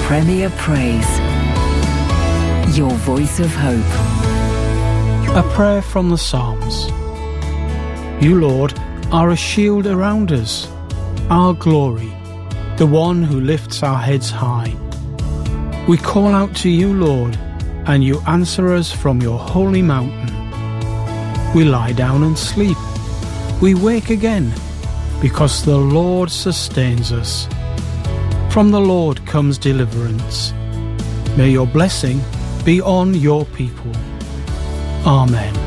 Premier Praise. Your voice of hope. A prayer from the Psalms. You, Lord, are a shield around us, our glory, the one who lifts our heads high. We call out to you, Lord, and you answer us from your holy mountain. We lie down and sleep. We wake again, because the Lord sustains us. From the Lord comes deliverance. May your blessing be on your people. Amen.